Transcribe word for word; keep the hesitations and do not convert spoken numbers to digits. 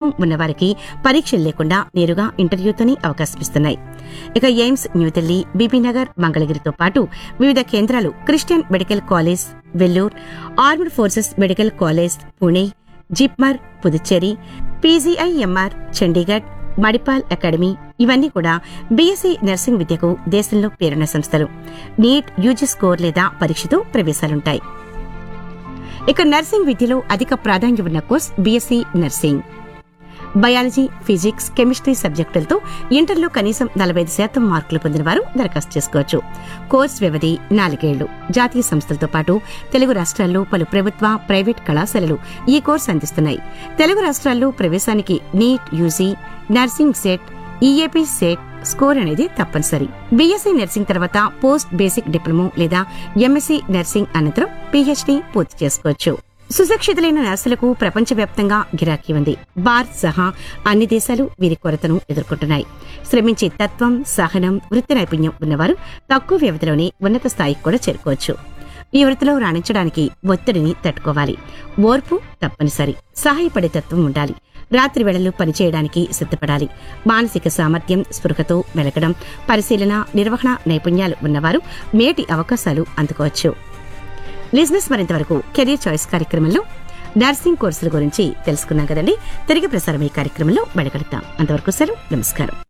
అనుభవం ఉన్నవారికి పరీక్షలు లేకుండా నేరుగా ఇంటర్వ్యూతోనే అవకాశమిస్తున్నాయి. ఇక ఎయిమ్స్ న్యూఢిల్లీ, బీబీనగర్, మంగళగిరితో పాటు వివిధ కేంద్రాలు Christian medical college Vellore, armed forces medical college Pune, JIPMER Puducherry, పీజీఐఎంఆర్ Chandigarh, Manipal academy ఇవన్నీ కూడా బీఎస్సీ నర్సింగ్ విద్యకు దేశంలో పేరున్న సంస్థలు. నీట్, యూజీ స్కోర్ లేదా పరీక్షతో ప్రవేశాలుంటాయి. ఇక నర్సింగ్ విద్యలో అధిక ప్రాధాన్యం ఉన్న course BSc nursing. Biology, physics, chemistry సబ్జెక్టులతో ఇంటర్లో కనీసం నలభై ఐదు శాతం మార్కులు పొందిన వారు దరఖాస్తు చేసుకోవచ్చు. కోర్స్ వ్యవధి నాలుగేళ్లు. జాతీయ సంస్థలతో పాటు తెలుగు రాష్ట్రాల్లో పలు ప్రభుత్వ, ప్రైవేట్ కళాశాలలు ఈ కోర్సు అందిస్తున్నాయి. తెలుగు రాష్ట్రాల్లో ప్రవేశానికి neat, UG, nursing set, EAP set score అనేది తప్పనిసరి. బీఎస్సీ నర్సింగ్ తర్వాత పోస్ట్ బేసిక్ డిప్లొమా లేదా ఎంఎస్సీ నర్సింగ్ అనంతరం పీహెచ్డీ పూర్తి చేసుకోవచ్చు. సుశిక్షితులైన నర్సులకు ప్రపంచవ్యాప్తంగా గిరాకీ ఉంది. భారత్ సహా అన్ని దేశాలు వీరి కొరతను ఎదుర్కొంటున్నాయి. శ్రమించే తత్వం, సహనం, వృత్తి నైపుణ్యం ఉన్నవారు తక్కువ వ్యవధిలోనే ఉన్నత స్థాయికి కూడా చేరుకోవచ్చు. ఈ వృత్తిలో రాణించడానికి ఒత్తిడిని తట్టుకోవాలి. ఓర్పు తప్పనిసరి. సహాయపడే తత్వం ఉండాలి. రాత్రి వేళల్లో పనిచేయడానికి సిద్ధపడాలి. మానసిక సామర్థ్యం, స్పృహతో మెలకడం, పరిశీలన, నిర్వహణ నైపుణ్యాలు ఉన్నవారు మేటి అవకాశాలు అందుకోవచ్చు. లిజినెస్ మరింతవరకు కెరీర్ చాయిస్ కార్యక్రమంలో నర్సింగ్ కోర్సుల గురించి తెలుసుకున్నాం కదండి. తిరిగి ప్రసారం ఈ కార్యక్రమంలో బయటకడతాం. అంతవరకు సెలవు. నమస్కారం.